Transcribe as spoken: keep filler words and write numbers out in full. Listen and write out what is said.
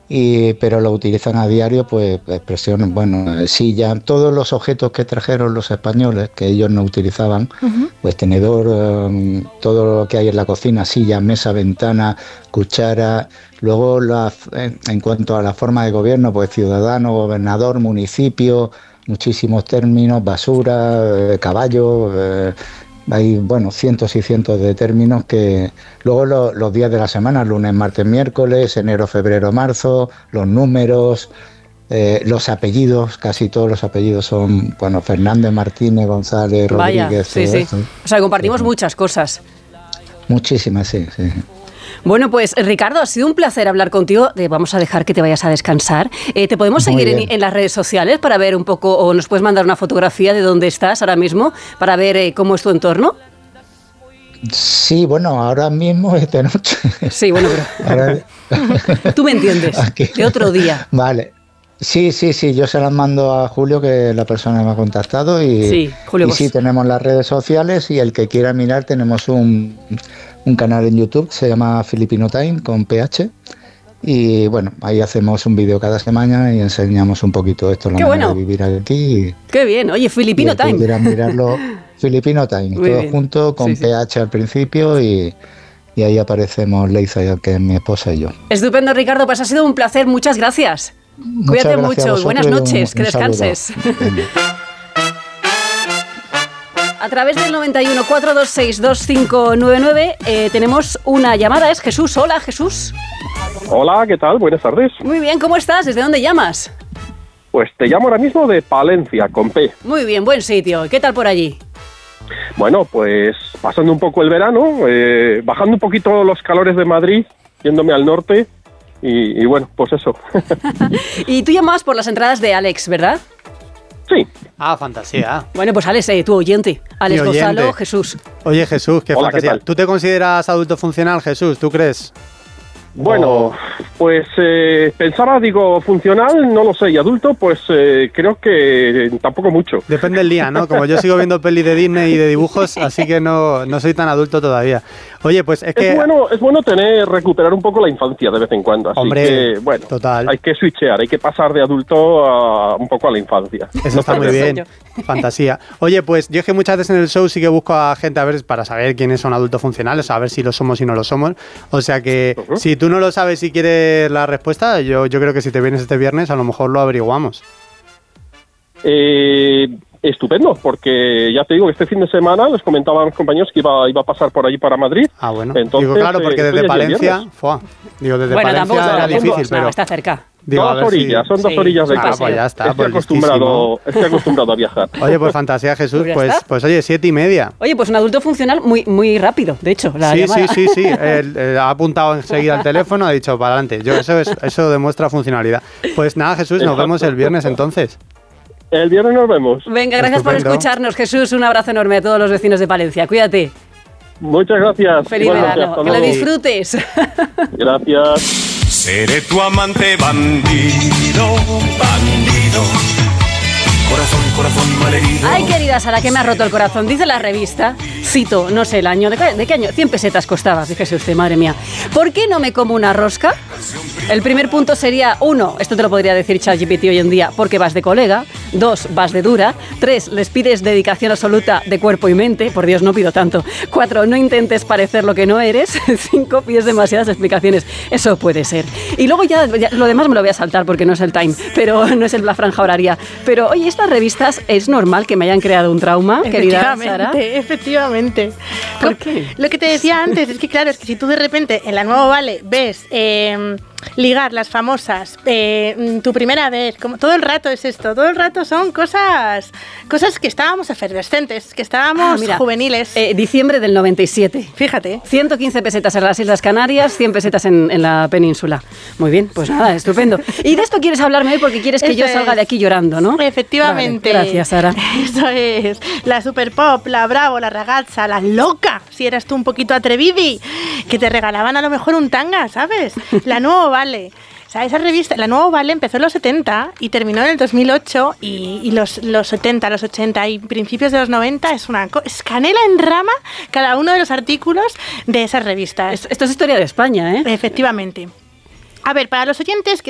Y, pero lo utilizan a diario, pues expresiones, bueno, silla, todos los objetos que trajeron los españoles, que ellos no utilizaban, uh-huh. pues tenedor, um, todo lo que hay en la cocina, silla, mesa, ventana, cuchara. Luego, la, en, en cuanto a la forma de gobierno, pues ciudadano, gobernador, municipio, muchísimos términos, basura, eh, caballo... Eh, Hay, bueno, cientos y cientos de términos que... Luego lo, los días de la semana, lunes, martes, miércoles, enero, febrero, marzo, los números, eh, los apellidos, casi todos los apellidos son, bueno, Fernández, Martínez, González, Vaya, Rodríguez... sí, sí. Eso. O sea, compartimos sí. muchas cosas. Muchísimas, sí, sí. Bueno, pues Ricardo, ha sido un placer hablar contigo. Eh, vamos a dejar que te vayas a descansar. Eh, ¿Te podemos Muy seguir en, en las redes sociales para ver un poco, o nos puedes mandar una fotografía de dónde estás ahora mismo para ver eh, cómo es tu entorno? Sí, bueno, ahora mismo es de noche. Sí, bueno, pero... Ahora... Tú me entiendes, Aquí. de otro día. Vale. Sí, sí, sí, yo se las mando a Julio, que es la persona que me ha contactado. Y sí, Julio. Y sí, tenemos las redes sociales y el que quiera mirar tenemos un... un canal en YouTube que se llama Filipino Time con P H y bueno, ahí hacemos un vídeo cada semana y enseñamos un poquito esto, la Qué manera bueno. de vivir aquí. Y, Qué bien, oye, Filipino Time. Si quieran mirarlo, Filipino Time, Muy todo bien. junto con sí, P H sí. al principio y, y ahí aparecemos Leiza, que es mi esposa y yo. Estupendo, Ricardo, pues ha sido un placer, muchas gracias. Muchas Cuídate gracias mucho, buenas noches, un, que un descanses. A través del noventa y uno, cuatro dos seis, dos cinco nueve nueve eh, tenemos una llamada, es Jesús. Hola, Jesús. Hola, ¿qué tal? Buenas tardes. Muy bien, ¿cómo estás? ¿Desde dónde llamas? Pues te llamo ahora mismo de Palencia, con P. Muy bien, buen sitio. ¿Qué tal por allí? Bueno, pues pasando un poco el verano, eh, bajando un poquito los calores de Madrid, yéndome al norte y, y bueno, pues eso. Y tú llamabas por las entradas de Alex, ¿verdad? Sí. Ah, fantasía. Bueno, pues Alex, eh, tu oyente. Alex oyente. Gonzalo, Jesús. Oye, Jesús, qué Hola, fantasía. ¿qué tal? ¿Tú te consideras adulto funcional, Jesús? ¿Tú crees? Bueno, oh. pues eh, pensaba, digo, funcional, no lo sé, y adulto, pues eh, creo que tampoco mucho. Depende del día, ¿no? Como yo sigo viendo pelis de Disney y de dibujos, así que no, no soy tan adulto todavía. Oye, pues es que... Es bueno, es bueno tener, recuperar un poco la infancia de vez en cuando, así Hombre, que, bueno, total. hay que switchear, hay que pasar de adulto a un poco a la infancia. Eso no está muy bien, fantasía. Oye, pues yo es que muchas veces en el show sí que busco a gente a ver para saber quiénes son adultos funcionales, a ver si lo somos y no lo somos. O sea que uh-huh. si tú no lo sabes y quieres la respuesta, yo, yo creo que si te vienes este viernes a lo mejor lo averiguamos. Eh... Estupendo, porque ya te digo que este fin de semana les comentaba a mis compañeros que iba, iba a pasar por allí para Madrid. Ah, bueno. Entonces, digo, claro, porque eh, desde Palencia, fua, digo, desde bueno, Palencia era difícil, pero no, está cerca. Digo, dos orillas, si... son dos sí, orillas de casa. Ah, pues ya está, estoy, pues acostumbrado, estoy acostumbrado a viajar. Oye, pues fantasía, Jesús, pues, pues, pues oye, siete y media. Oye, pues un adulto funcional muy, muy rápido, de hecho. La sí, llamada. sí, sí, sí, él, él ha apuntado enseguida al teléfono, ha dicho, para adelante. Yo, eso, es, eso demuestra funcionalidad. Pues nada, Jesús, nos Exacto. vemos el viernes entonces. El viernes nos vemos. Venga, gracias Estupendo. por escucharnos, Jesús. Un abrazo enorme a todos los vecinos de Palencia. Cuídate. Muchas gracias. Feliz verano. Que lo disfrutes. Gracias. Seré tu amante bandido, bandido. Corazón, corazón malherido. Ay, querida Sara, que me ha roto el corazón. Dice la revista, cito, no sé el año, ¿de qué, de qué año? cien pesetas costaba, fíjese usted, madre mía. ¿Por qué no me como una rosca? El primer punto sería, uno, esto te lo podría decir ChatGPT hoy en día, porque vas de colega. Dos, vas de dura. Tres, les pides dedicación absoluta de cuerpo y mente. Por Dios, no pido tanto. Cuatro, no intentes parecer lo que no eres. Cinco, pides demasiadas explicaciones. Eso puede ser. Y luego ya, ya lo demás me lo voy a saltar porque no es el time, pero no es la franja horaria. Pero, oye, estas revistas es normal que me hayan creado un trauma, querida Sara. Efectivamente. ¿Por qué? Lo que te decía antes es que, claro, es que si tú de repente en la Nuevo Vale ves... Eh, ligar, las famosas, eh, tu primera vez, como todo el rato es esto, todo el rato son cosas cosas que estábamos efervescentes, que estábamos ah, mira, juveniles. Eh, diciembre del noventa y siete. Fíjate. ciento quince pesetas en las Islas Canarias, cien pesetas en, en la península. Muy bien, pues nada, estupendo. Y de esto quieres hablarme hoy porque quieres que Eso yo salga es. de aquí llorando, ¿no? Efectivamente. Vale, gracias, Sara. Eso es. La super pop, la bravo, la ragazza, la loca, si eras tú un poquito atrevidi, que te regalaban a lo mejor un tanga, ¿sabes? La Nuevo Vale. O sea, esa revista, la Nuevo Vale empezó en los setenta y terminó en el dos mil ocho y, y los, los setenta, los ochenta y principios de los noventa es una es canela en rama cada uno de los artículos de esas revistas. Esto es historia de España, ¿eh? Efectivamente. A ver, para los oyentes que